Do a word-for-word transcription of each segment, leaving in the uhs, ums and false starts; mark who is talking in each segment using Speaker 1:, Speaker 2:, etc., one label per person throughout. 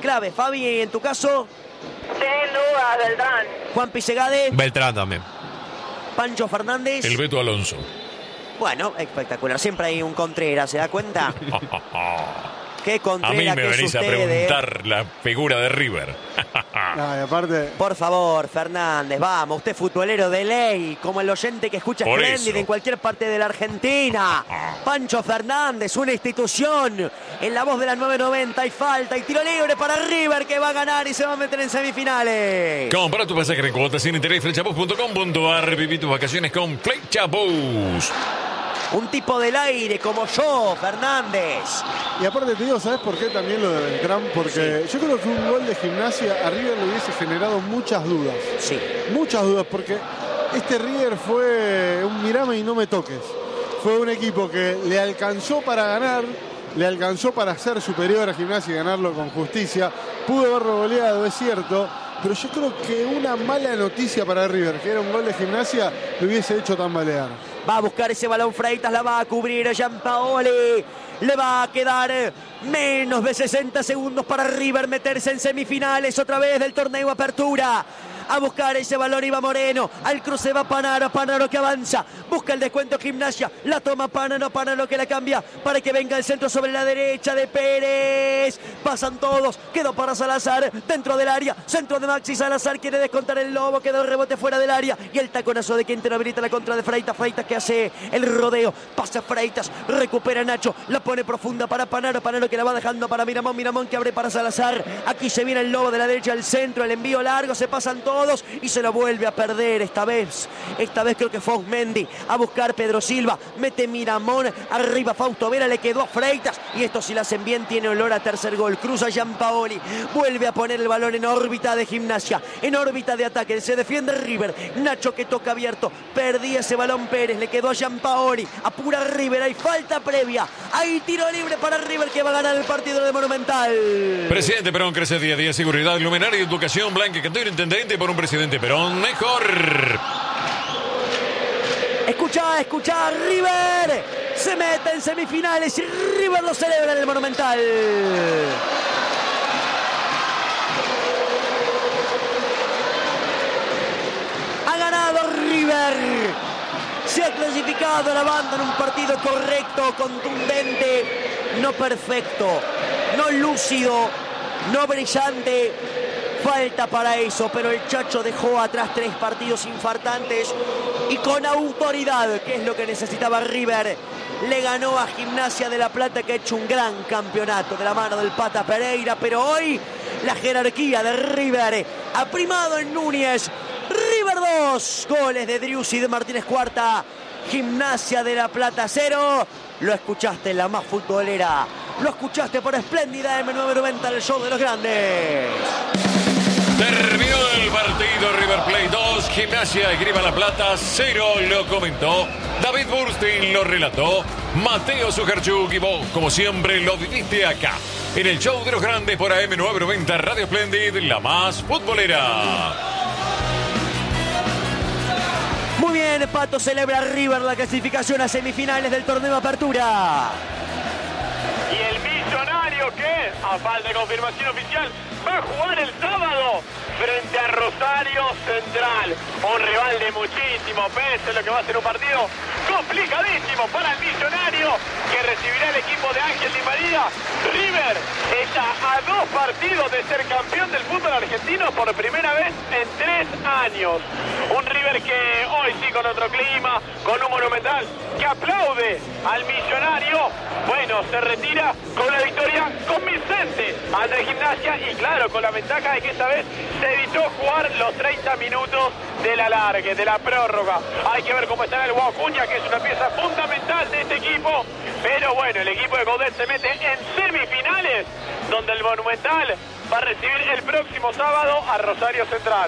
Speaker 1: clave. Fabi, en tu caso.
Speaker 2: Sin duda, Beltrán.
Speaker 1: Juan Pisegade.
Speaker 3: Beltrán también.
Speaker 1: Pancho Fernández.
Speaker 4: El Beto Alonso.
Speaker 1: Bueno, espectacular. Siempre hay un Contreras, ¿se da cuenta? ¿Qué
Speaker 4: A
Speaker 1: Contreras
Speaker 4: mí me
Speaker 1: que es
Speaker 4: venís a
Speaker 1: usted,
Speaker 4: preguntar eh? la figura de River.
Speaker 5: Ay, aparte...
Speaker 1: Por favor, Fernández, vamos. Usted es futbolero de ley, como el oyente que escucha
Speaker 4: Por
Speaker 1: Splendid
Speaker 4: eso.
Speaker 1: en cualquier parte de la Argentina. Pancho Fernández, una institución. En la voz de las nueve noventa hay falta y tiro libre para River, que va a ganar y se va a meter en semifinales.
Speaker 4: Compra tu pasaje en cuotas sin interés, flechapus punto com punto a r. Viví tus vacaciones con Flechapus.
Speaker 1: Un tipo del aire como yo, Fernández.
Speaker 5: Y aparte te digo, ¿sabes por qué también lo de Beltrán? Porque yo creo que un gol de Gimnasia a River le hubiese generado muchas dudas.
Speaker 1: Sí.
Speaker 5: Muchas dudas, porque este River fue un mirame y no me toques. Fue un equipo que le alcanzó para ganar, le alcanzó para ser superior a Gimnasia y ganarlo con justicia. Pudo haberlo goleado, es cierto, pero yo creo que una mala noticia para River, que era un gol de Gimnasia, lo hubiese hecho tambalear.
Speaker 1: Va a buscar ese balón Freitas, la va a cubrir Giampaoli. Le va a quedar menos de sesenta segundos para River meterse en semifinales otra vez del torneo Apertura. A buscar ese balón iba Moreno. Al cruce va Panaro. Panaro que avanza. Busca el descuento Gimnasia. La toma Panaro. Panaro que la cambia para que venga el centro sobre la derecha de Pérez. Pasan todos. Quedó para Salazar dentro del área. Centro de Maxi Salazar. Quiere descontar el Lobo. Quedó el rebote fuera del área. Y el taconazo de Quintero habilita la contra de Freitas. Freitas que hace el rodeo. Pasa Freitas. Recupera Nacho. La pone profunda para Panaro. Panaro que la va dejando para Miramón. Miramón que abre para Salazar. Aquí se viene el Lobo de la derecha al centro. El envío largo. Se pasan todos. Y se lo vuelve a perder esta vez. Esta vez creo que fue Osmendi a buscar Pedro Silva. Mete Miramón. Arriba Fausto Vera. Le quedó a Freitas. Y esto si lo hacen bien tiene olor a tercer gol. Cruza Giampaoli. Vuelve a poner el balón en órbita de Gimnasia. En órbita de ataque. Se defiende River. Nacho que toca abierto. Perdía ese balón Pérez. Le quedó a Giampaoli. Apura River. Hay falta previa. Hay tiro libre para River que va a ganar el partido de Monumental.
Speaker 4: Presidente Perón crece día a día. Seguridad, luminaria y educación. Blanca Cantor, intendente por un presidente Perón mejor.
Speaker 1: Escuchá, escuchá, River se mete en semifinales y River lo celebra en el Monumental. Ha ganado River. Se ha clasificado la banda en un partido correcto, contundente, no perfecto, no lúcido, no brillante. Falta para eso, pero el Chacho dejó atrás tres partidos infartantes y con autoridad, que es lo que necesitaba River, le ganó a Gimnasia de La Plata, que ha hecho un gran campeonato de la mano del Pata Pereira, pero hoy la jerarquía de River ha primado en Núñez. River dos, goles de Driussi, de Martínez Cuarta, Gimnasia de La Plata cero. Lo escuchaste en la más futbolera, lo escuchaste por Espléndida eme novecientos noventa, el show de los grandes.
Speaker 4: Terminó el partido. River Plate dos, Gimnasia Esgrima La Plata cero. Lo comentó David Burstein, lo relató Mateo Sujarchuk y vos, como siempre, lo viviste acá en el show de los grandes por A M novecientos noventa Radio Splendid, la más futbolera.
Speaker 1: Muy bien, Pato, celebra River la clasificación a semifinales del torneo Apertura.
Speaker 6: Y el Millonario que, a falta de confirmación oficial, va a jugar el sábado frente a Rosario Central. Un rival de muchísimo peso, lo que va a ser un partido complicadísimo para el Millonario, que recibirá el equipo de Ángel Di María. River está a dos partidos de ser campeón del fútbol argentino por primera vez en tres años. Un River que hoy sí con otro clima, con un Monumental que aplaude al Millonario. Bueno, se retira con una victoria convincente ante Gimnasia y claro, con la ventaja de que esta vez se evitó jugar los treinta minutos del alargue, de la prórroga. Hay que ver cómo está el Guacuña, que es una pieza fundamental de este equipo. Pero bueno, el equipo de Godet se mete en semifinales, donde el Monumental va a recibir el próximo sábado a Rosario Central.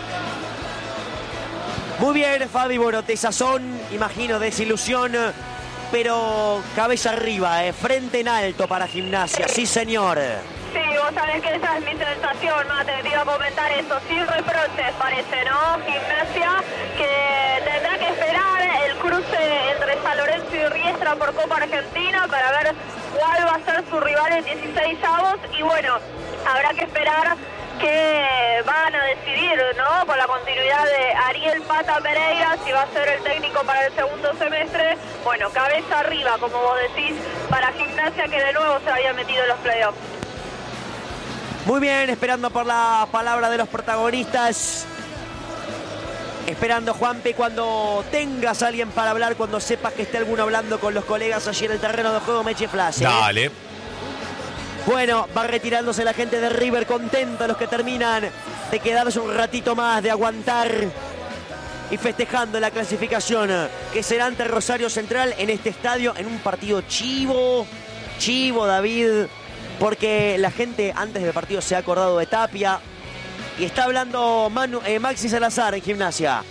Speaker 1: Muy bien, Fabi, bueno, tesazón, imagino, desilusión, pero cabeza arriba, eh, frente en alto para Gimnasia, sí señor.
Speaker 2: Sí, vos sabés que esa es mi sensación, Mate, te iba a comentar eso, sin reproches parece, ¿no? Gimnasia que tendrá que esperar el cruce entre San Lorenzo y Riestra por Copa Argentina para ver cuál va a ser su rival en dieciseis avos y bueno, habrá que esperar que van a decidir, ¿no? Con la continuidad de Ariel Pata Pereira, si va a ser el técnico para el segundo semestre. Bueno, cabeza arriba, como vos decís, para Gimnasia, que de nuevo se había metido en los playoffs.
Speaker 1: Muy bien, esperando por la palabra de los protagonistas. Esperando, Juanpe, cuando tengas a alguien para hablar, cuando sepas que esté alguno hablando con los colegas allí en el terreno de juego, me eche flash, ¿eh?
Speaker 4: Dale.
Speaker 1: Bueno, va retirándose la gente de River, contenta los que terminan de quedarse un ratito más, de aguantar y festejando la clasificación que será ante Rosario Central en este estadio, en un partido chivo, chivo, David, porque la gente antes del partido se ha acordado de Tapia y está hablando Manu, eh, Maxi Salazar en Gimnasia.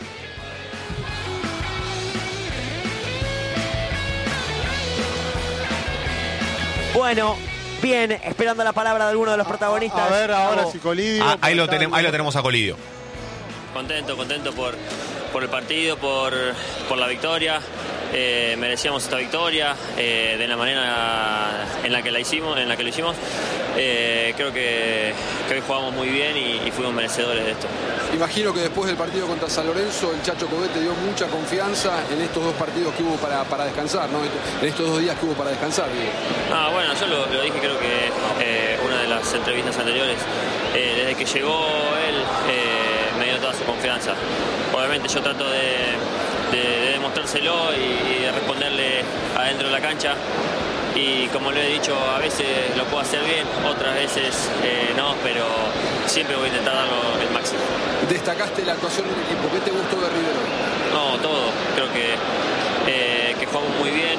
Speaker 1: Bueno, bien, esperando la palabra de alguno de los protagonistas.
Speaker 5: A ver ahora
Speaker 1: Vamos.
Speaker 5: si Colidio.
Speaker 4: Ah, ahí, lo tenemos, ahí lo tenemos a Colidio.
Speaker 3: Contento, contento por, por el partido, por, por la victoria. Eh, merecíamos esta victoria eh, de la manera en la que la hicimos, en la que lo hicimos. Eh, creo que, que hoy jugamos muy bien y, y fuimos merecedores de esto.
Speaker 7: Imagino que después del partido contra San Lorenzo, el Chacho Cobete dio mucha confianza en estos dos partidos que hubo para, para descansar, ¿no? En estos dos días que hubo para descansar, digo.
Speaker 3: Ah, bueno, yo lo, lo dije creo que eh, una de las entrevistas anteriores. Eh, desde que llegó él eh, me dio toda su confianza. Obviamente yo trato de, de, de demostrárselo y, y de responderle adentro de la cancha. Y como le he dicho, a veces lo puedo hacer bien, otras veces eh, no, pero siempre voy a intentar darlo el máximo.
Speaker 7: Destacaste la actuación del equipo. ¿Qué te gustó de River hoy?
Speaker 3: No, todo. Creo que, eh, que jugamos muy bien.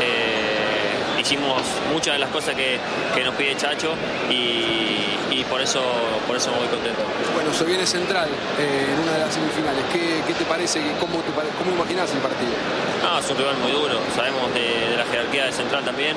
Speaker 3: Eh, hicimos muchas de las cosas que, que nos pide Chacho y, y por eso por eso me voy contento.
Speaker 7: Bueno, se viene Central eh, en una de las semifinales. ¿Qué, qué te parece? ¿Cómo, te pare... ¿Cómo imaginás el partido?
Speaker 3: No, es un rival muy duro. Sabemos de, de la jerarquía de Central también.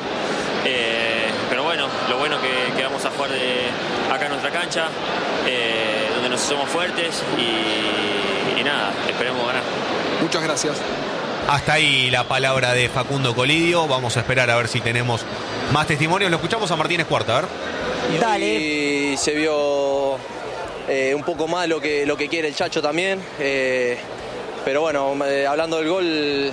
Speaker 3: Eh, pero bueno, lo bueno que, que vamos a jugar de acá en nuestra cancha, eh, donde nos hacemos fuertes y, y nada, esperemos ganar.
Speaker 7: Muchas gracias.
Speaker 4: Hasta ahí la palabra de Facundo Colidio. Vamos a esperar a ver si tenemos más testimonios. Lo escuchamos a Martínez Cuarta, a ver.
Speaker 1: Dale.
Speaker 8: Y se vio eh, un poco más lo que, lo que quiere el Chacho también. Eh, pero bueno, eh, hablando del gol,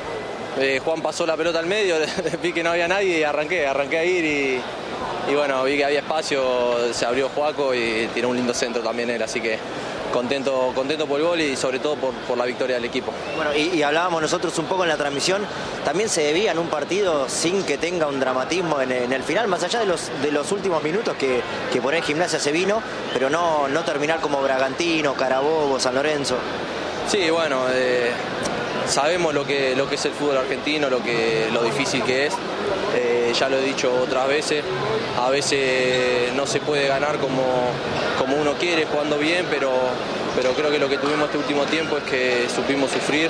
Speaker 8: eh, Juan pasó la pelota al medio, vi que no había nadie y arranqué, arranqué a ir y, y bueno, vi que había espacio, se abrió Joaco y tiró un lindo centro también él, así que contento, contento por el gol y sobre todo por, por la victoria del equipo.
Speaker 9: Bueno, y, y hablábamos nosotros un poco en la transmisión, también se debía en un partido sin que tenga un dramatismo en, en el final, más allá de los, de los últimos minutos que, que por ahí Gimnasia se vino, pero no, no terminar como Bragantino, Carabobo, San Lorenzo.
Speaker 8: Sí, bueno, eh, sabemos lo que, lo que es el fútbol argentino, lo, que, lo difícil que es. Eh, ya lo he dicho otras veces, a veces no se puede ganar como, como uno quiere, jugando bien, pero, pero creo que lo que tuvimos este último tiempo es que supimos sufrir,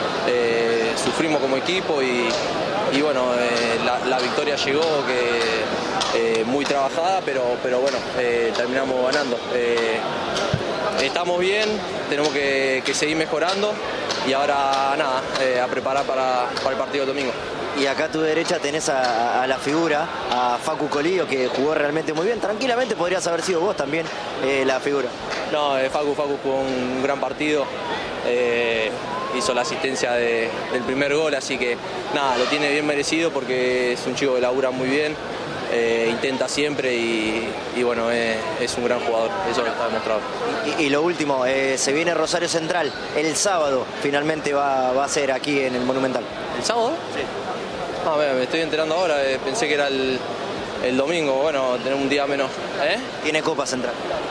Speaker 8: eh, sufrimos como equipo y, y bueno, eh, la, la victoria llegó, que eh, muy trabajada, pero, pero bueno, eh, terminamos ganando. Eh, estamos bien, tenemos que, que seguir mejorando y ahora nada, eh, a preparar para, para el partido del domingo.
Speaker 9: Y acá a tu derecha tenés a, a la figura, a Facu Colidio, que jugó realmente muy bien. Tranquilamente podrías haber sido vos también eh, la figura.
Speaker 8: No, eh, Facu, Facu jugó un gran partido, eh, hizo la asistencia de, del primer gol, así que nada, lo tiene bien merecido porque es un chico que labura muy bien, eh, intenta siempre y, y bueno, eh, es un gran jugador, eso lo está demostrado.
Speaker 9: Y, y lo último, eh, se viene Rosario Central, el sábado finalmente va, va a ser aquí en el Monumental.
Speaker 8: ¿El sábado?
Speaker 9: Sí.
Speaker 8: Ah, bueno, me estoy enterando ahora, eh, pensé que era el, el domingo, bueno, tener un día menos. ¿Eh?
Speaker 9: Tiene Copa Central.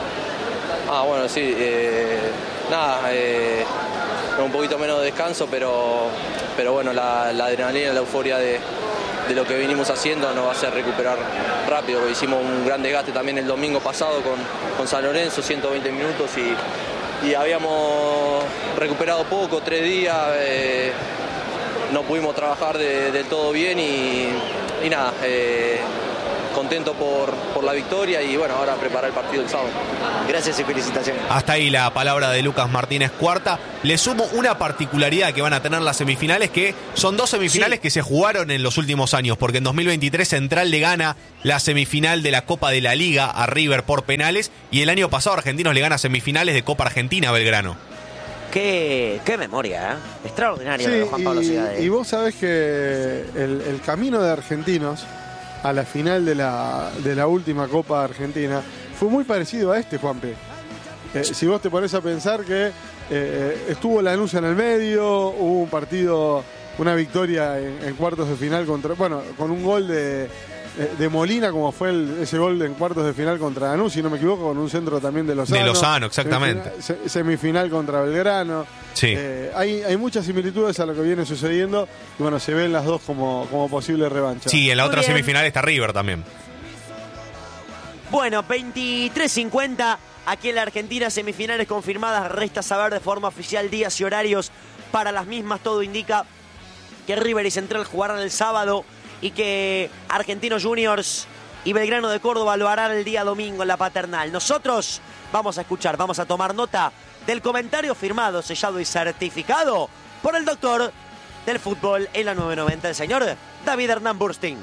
Speaker 8: Ah, bueno, sí, eh, nada, eh, un poquito menos de descanso, pero, pero bueno, la, la adrenalina, la euforia de, de lo que venimos haciendo nos va a hacer recuperar rápido, porque hicimos un gran desgaste también el domingo pasado con, con San Lorenzo, ciento veinte minutos y, y habíamos recuperado poco, tres días. Eh, No pudimos trabajar de, del todo bien y, y nada, eh, contento por, por la victoria y bueno, ahora preparar el partido del sábado.
Speaker 9: Gracias y felicitaciones.
Speaker 10: Hasta ahí la palabra de Lucas Martínez Cuarta. Le sumo una particularidad que van a tener las semifinales, que son dos semifinales sí. que se jugaron en los últimos años, porque en dos mil veintitrés Central le gana la semifinal de la Copa de la Liga a River por penales, y el año pasado Argentinos le gana semifinales de Copa Argentina a Belgrano.
Speaker 1: Qué, qué memoria, ¿eh? Extraordinaria
Speaker 5: sí,
Speaker 1: de Juan Pablo Ciudad.
Speaker 5: Y vos sabés que el, el camino de Argentinos a la final de la, de la última Copa Argentina fue muy parecido a este, Juanpe. Eh, si vos te pones a pensar que eh, estuvo Lanús en el medio, hubo un partido, una victoria en, en cuartos de final contra, bueno, con un gol de, de Molina, como fue el, ese gol en cuartos de final contra Lanús, si no me equivoco, con un centro también de Lozano.
Speaker 10: De Lozano, exactamente.
Speaker 5: Semifinal, semifinal contra Belgrano.
Speaker 10: Sí.
Speaker 5: Eh, hay, hay muchas similitudes a lo que viene sucediendo y bueno, se ven las dos como, como posible revancha.
Speaker 10: Sí, en la
Speaker 1: Muy
Speaker 10: otra
Speaker 1: bien.
Speaker 10: semifinal está River también.
Speaker 1: Bueno, veintitrés cincuenta, aquí en la Argentina, semifinales confirmadas. Resta saber de forma oficial días y horarios para las mismas. Todo indica que River y Central jugarán el sábado y que Argentinos Juniors y Belgrano de Córdoba lo harán el día domingo en la Paternal. Nosotros vamos a escuchar, vamos a tomar nota del comentario firmado, sellado y certificado por el doctor del fútbol en la nueve noventa, el señor David Hernán Burstein.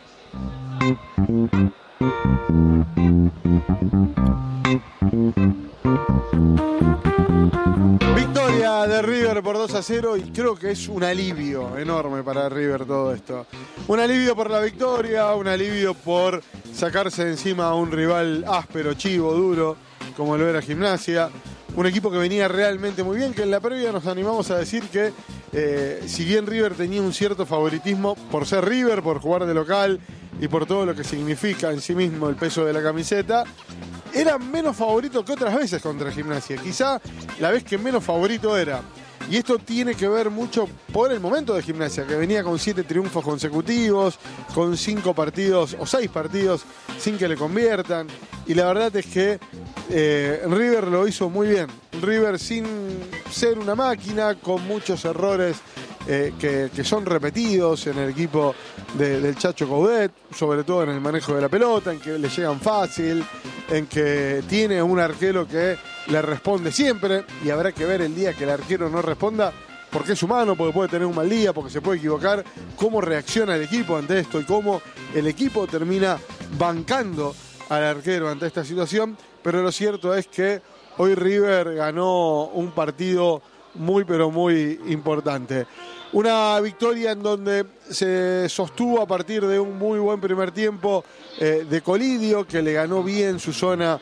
Speaker 5: Victoria de River por dos a cero y creo que es un alivio enorme para River todo esto. Un alivio por la victoria, un alivio por sacarse de encima a un rival áspero, chivo, duro, como lo era Gimnasia. Un equipo que venía realmente muy bien, que en la previa nos animamos a decir que eh, si bien River tenía un cierto favoritismo por ser River, por jugar de local y por todo lo que significa en sí mismo el peso de la camiseta, era menos favorito que otras veces contra Gimnasia. Quizá la vez que menos favorito era. Y esto tiene que ver mucho por el momento de Gimnasia, que venía con siete triunfos consecutivos, con cinco partidos o seis partidos sin que le conviertan. Y la verdad es que eh, River lo hizo muy bien. River sin ser una máquina, con muchos errores eh, que, que son repetidos en el equipo de, del Chacho Coudet, sobre todo en el manejo de la pelota, en que le llegan fácil, en que tiene un arquero que le responde siempre, y habrá que ver el día que el arquero no responda, porque es humano, porque puede tener un mal día, porque se puede equivocar, cómo reacciona el equipo ante esto y cómo el equipo termina bancando al arquero ante esta situación. Pero lo cierto es que hoy River ganó un partido muy pero muy importante. Una victoria en donde se sostuvo a partir de un muy buen primer tiempo eh, de Colidio, que le ganó bien su zona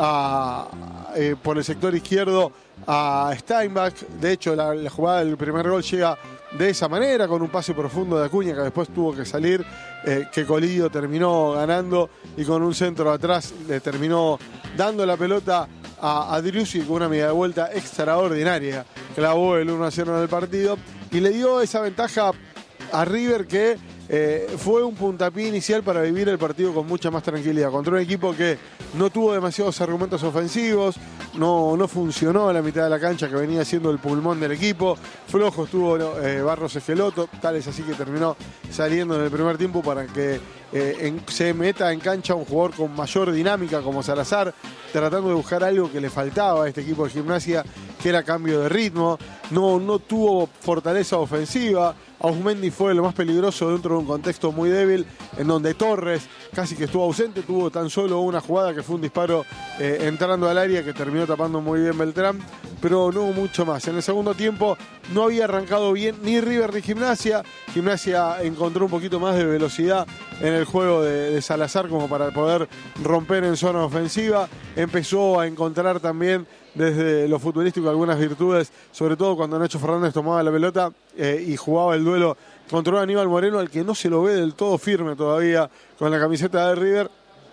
Speaker 5: a, eh, por el sector izquierdo a Steinbach. De hecho, la, la jugada del primer gol llega de esa manera, con un pase profundo de Acuña que después tuvo que salir, eh, que Colidio terminó ganando y con un centro atrás le terminó dando la pelota a, a Driussi con una media vuelta extraordinaria. Clavó el uno a cero en el partido y le dio esa ventaja a River, que eh, fue un puntapié inicial para vivir el partido con mucha más tranquilidad. Contra un equipo que no tuvo demasiados argumentos ofensivos, no, no funcionó en la mitad de la cancha, que venía siendo el pulmón del equipo. Flojo estuvo eh, Barros Esqueloto, tal es así que terminó saliendo en el primer tiempo para que eh, en, se meta en cancha un jugador con mayor dinámica como Salazar, tratando de buscar algo que le faltaba a este equipo de Gimnasia, que era cambio de ritmo. No, no tuvo fortaleza ofensiva. Ausmendi fue lo más peligroso dentro de un contexto muy débil, en donde Torres casi que estuvo ausente, tuvo tan solo una jugada que fue un disparo eh, entrando al área que terminó tapando muy bien Beltrán, pero no mucho más. En el segundo tiempo no había arrancado bien ni River ni Gimnasia. Gimnasia encontró un poquito más de velocidad en el juego de, de Salazar como para poder romper en zona ofensiva. Empezó a encontrar también desde lo futbolístico algunas virtudes, sobre todo cuando Nacho Fernández tomaba la pelota eh, y jugaba el duelo contra Aníbal Moreno, al que no se lo ve del todo firme todavía con la camiseta de River,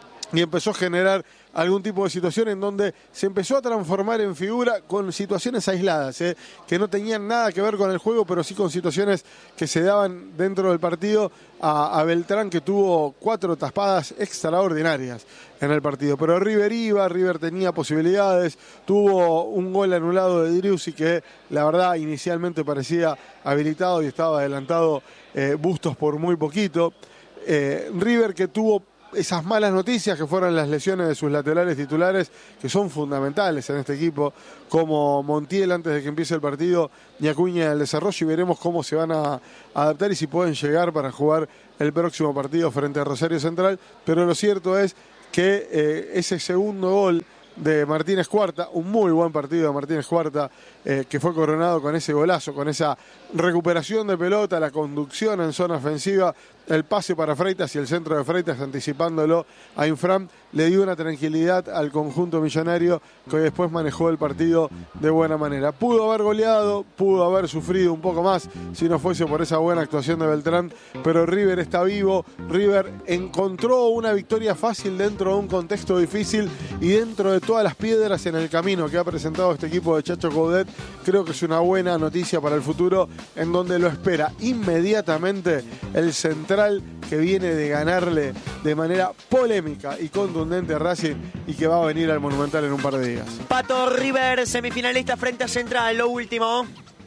Speaker 5: y empezó a generar algún tipo de situación en donde se empezó a transformar en figura con situaciones aisladas, ¿eh? que no tenían nada que ver con el juego, pero sí con situaciones que se daban dentro del partido. A, a Beltrán, que tuvo cuatro tapadas extraordinarias en el partido, pero River iba, River tenía posibilidades, tuvo un gol anulado de Driussi que la verdad inicialmente parecía habilitado y estaba adelantado eh, Bustos por muy poquito. eh, River que tuvo esas malas noticias que fueron las lesiones de sus laterales titulares, que son fundamentales en este equipo, como Montiel antes de que empiece el partido y Acuña en el desarrollo, y veremos cómo se van a adaptar y si pueden llegar para jugar el próximo partido frente a Rosario Central. Pero lo cierto es que eh, ese segundo gol de Martínez Cuarta, un muy buen partido de Martínez Cuarta, eh, que fue coronado con ese golazo, con esa recuperación de pelota, la conducción en zona ofensiva, el pase para Freitas y el centro de Freitas anticipándolo a Infram, le dio una tranquilidad al conjunto millonario que después manejó el partido de buena manera. Pudo haber goleado, pudo haber sufrido un poco más si no fuese por esa buena actuación de Beltrán, pero River está vivo. River encontró una victoria fácil dentro de un contexto difícil y dentro de todas las piedras en el camino que ha presentado este equipo de Chacho Coudet. Creo que es una buena noticia para el futuro, en donde lo espera inmediatamente el central que viene de ganarle de manera polémica y contundente a Racing y que va a venir al Monumental en un par de días.
Speaker 1: Pato, River, semifinalista frente a Central, lo último.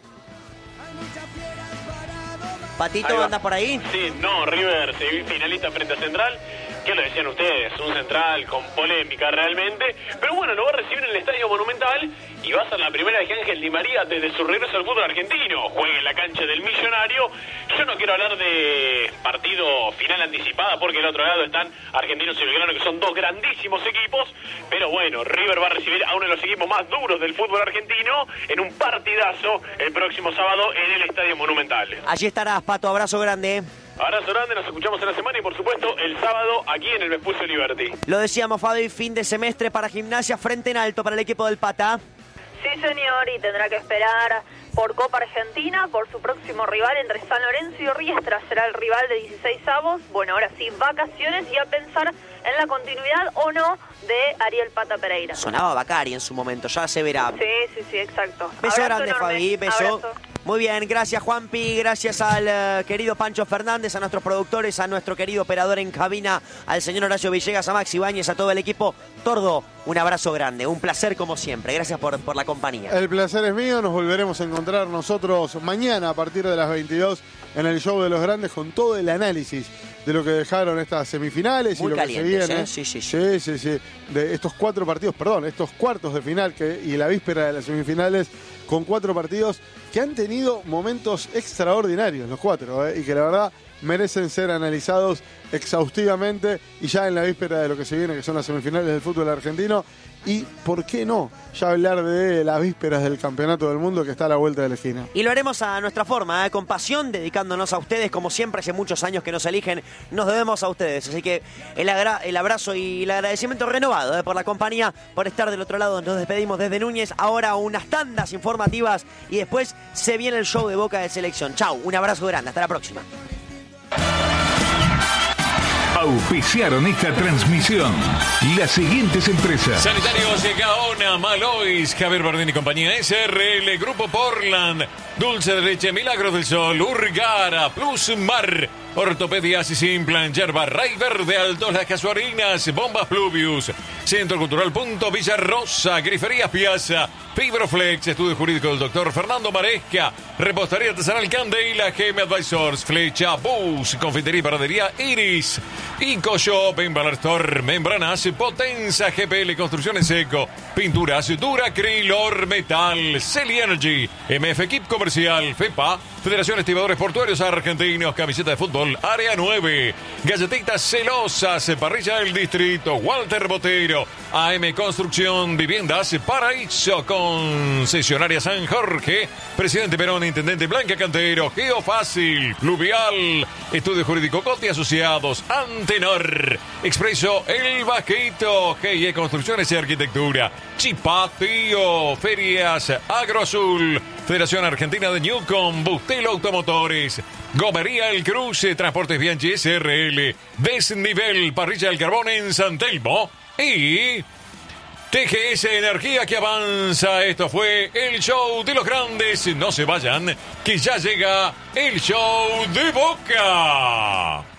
Speaker 1: Patito, ¿anda por ahí?
Speaker 6: Sí, no, River, semifinalista frente a Central. ¿Qué lo decían ustedes? Un Central con polémica realmente. Pero bueno, lo va a recibir en el Estadio Monumental y va a ser la primera vez que Ángel Di María desde su regreso al fútbol argentino juegue en la cancha del Millonario. Yo no quiero hablar de partido final anticipada porque al otro lado están Argentinos y Belgrano, que son dos grandísimos equipos. Pero bueno, River va a recibir a uno de los equipos más duros del fútbol argentino en un partidazo el próximo sábado en el Estadio Monumental.
Speaker 1: Allí estarás, Pato, abrazo grande.
Speaker 6: Abrazo grande, nos escuchamos en la semana y por supuesto el sábado aquí en el Vespucio Liberty.
Speaker 1: Lo decíamos, Fabi, fin de semestre para Gimnasia, frente en alto para el equipo del Pata.
Speaker 2: Sí, señor, y tendrá que esperar por Copa Argentina, por su próximo rival entre San Lorenzo y Riestra. Será el rival de dieciseisavos. Bueno, ahora sí, vacaciones y a pensar en la continuidad o no de Ariel Pata Pereira.
Speaker 1: Sonaba Bacari en su momento, ya se verá.
Speaker 2: Sí, sí, sí, exacto.
Speaker 1: Beso
Speaker 2: Abrazo
Speaker 1: grande,
Speaker 2: enorme.
Speaker 1: Fabi, beso.
Speaker 2: Abrazo.
Speaker 1: Muy bien, gracias Juanpi, gracias al uh, querido Pancho Fernández, a nuestros productores, a nuestro querido operador en cabina, al señor Horacio Villegas, a Maxi Ibáñez, a todo el equipo. Tordo, un abrazo grande, un placer como siempre, gracias por, por la compañía.
Speaker 5: El placer es mío, nos volveremos a encontrar nosotros mañana a partir de las veintidós en el Show de los Grandes con todo el análisis de lo que dejaron estas semifinales.
Speaker 1: Muy
Speaker 5: y lo
Speaker 1: calientes,
Speaker 5: que se viene.
Speaker 1: ¿eh? Sí, sí,
Speaker 5: sí. Sí, sí, sí. De estos cuatro partidos, perdón, estos cuartos de final que, y la víspera de las semifinales con cuatro partidos que han tenido momentos extraordinarios, los cuatro, ¿eh? Y que la verdad merecen ser analizados exhaustivamente y ya en la víspera de lo que se viene, que son las semifinales del fútbol argentino. Y, ¿por qué no?, ya hablar de las vísperas del Campeonato del Mundo que está a la vuelta de la esquina.
Speaker 1: Y lo haremos a nuestra forma, ¿eh? Con pasión, dedicándonos a ustedes, como siempre, hace muchos años que nos eligen, nos debemos a ustedes. Así que el, agra el abrazo y el agradecimiento renovado, ¿eh? Por la compañía, por estar del otro lado. Nos despedimos desde Núñez, ahora unas tandas informativas y después se viene el show de Boca de Selección. Chau, un abrazo grande, hasta la próxima.
Speaker 11: Auspiciaron esta transmisión las siguientes empresas:
Speaker 4: Sanitarios de Gaona, Malois, Javier Bardini y compañía, S R L, Grupo Portland, Dulce de Leche, Milagros del Sol, Urgara, Plus Mar, Ortopedia Simplan, Yerba Ray Verde, Altos Las Casuarinas, Bombas Pluvius, Centro Cultural Punto Villarrosa, Griferías Piazza, Fibroflex, Estudio Jurídico del doctor Fernando Maresca, Repostería Artesanal Candela, G M Advisors, Flecha, Bus, Confitería y Paradería Iris, Icoshop, Embalar Store, Membranas, Potenza, G P L, Construcciones Eco, Pinturas, Duracril, Ormetal, Celi Energy, M F Equip Comercial, FEPA, Federación Estibadores Portuarios Argentinos, Camiseta de Fútbol, Área nueve, Galletitas Celosas, Parrilla del Distrito, Walter Botero, A M Construcción, Viviendas, Paraíso, Concesionaria San Jorge, Presidente Perón, Intendente Blanca Cantero, Geofácil, Fluvial, Estudio Jurídico Coti Asociados, Antenor, Expreso El Vaquito, G I E Construcciones y Arquitectura, Chipatío, Ferias Agroazul, Federación Argentina de Newcom, Bustelo Automotores, Gomería El Cruce, Transportes Bianchi S R L, Desnivel, Parrilla del Carbón en San Telmo y T G S Energía que avanza. Esto fue el Show de los Grandes. No se vayan, que ya llega el Show de Boca.